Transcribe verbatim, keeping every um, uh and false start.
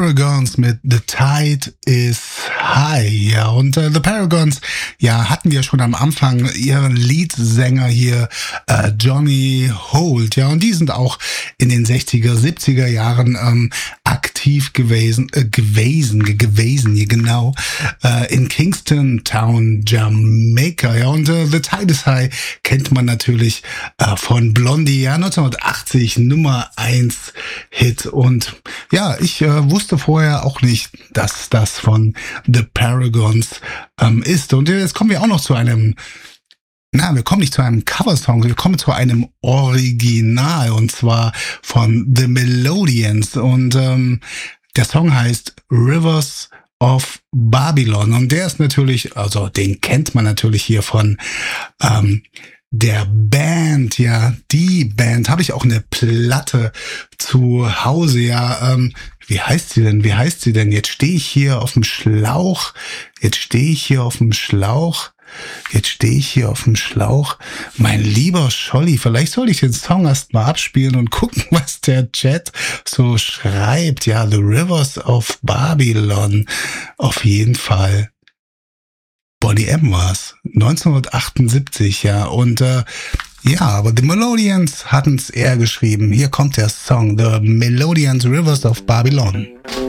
Paragons mit The Tide is High. Ja, und äh, The Paragons, ja, hatten wir schon am Anfang ihren Leadsänger hier, äh, Johnny Holt. Ja, und die sind auch in den sechziger, siebziger Jahren ähm, aktiv gewesen, äh, gewesen, ge- gewesen, ja, genau, äh, in Kingston Town, Jamaika. Ja, und äh, The Tide is High kennt man natürlich äh, von Blondie, ja, neunzehnhundertachtzig Nummer eins Hit. Und ja, ich äh, wusste vorher auch nicht, dass das von The Paragons ähm, ist. Und jetzt kommen wir auch noch zu einem, na, wir kommen nicht zu einem Coversong, wir kommen zu einem Original, und zwar von The Melodians. Und ähm, der Song heißt Rivers of Babylon. Und der ist natürlich, also den kennt man natürlich hier von ähm, der Band, ja, die Band. Habe ich auch eine Platte zu Hause, ja. Ähm, wie heißt sie denn? Wie heißt sie denn? Jetzt stehe ich hier auf dem Schlauch. Jetzt stehe ich hier auf dem Schlauch. Jetzt stehe ich hier auf dem Schlauch. Mein lieber Scholli, vielleicht soll ich den Song erst mal abspielen und gucken, was der Chat so schreibt. Ja, The Rivers of Babylon. Auf jeden Fall. Boney M. war's. neunzehnhundertachtundsiebzig, ja. Und äh, ja, aber The Melodians hatten's eher geschrieben. Hier kommt der Song, The Melodians Rivers of Babylon.